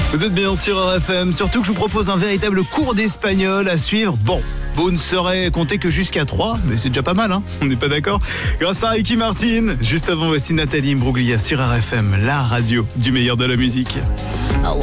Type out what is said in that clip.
Vous êtes bien sur RFM, surtout que je vous propose un véritable cours d'espagnol à suivre. Bon, vous ne saurez compter que jusqu'à 3, mais c'est déjà pas mal, hein. On n'est pas d'accord? Grâce à Ricky Martin. Juste avant, voici Nathalie Imbruglia sur RFM, la radio du meilleur de la musique.